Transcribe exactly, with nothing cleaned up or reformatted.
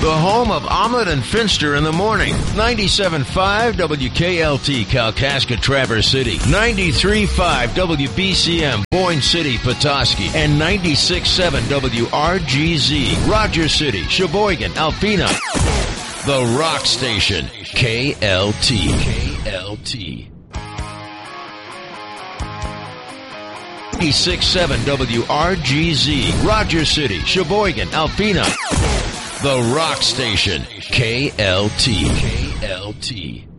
the home of Omelet and Finster in the morning. ninety-seven point five W K L T, Kalkaska, Traverse City. ninety-three point five W B C M, Boyne City, Petoskey. And ninety-six point seven W R G Z, Rogers City, Sheboygan, Alpena. The Rock Station, K L T. K L T. ninety-six point seven W R G Z, Rogers City, Sheboygan, Alpena. The Rock Station, K L T. K L T.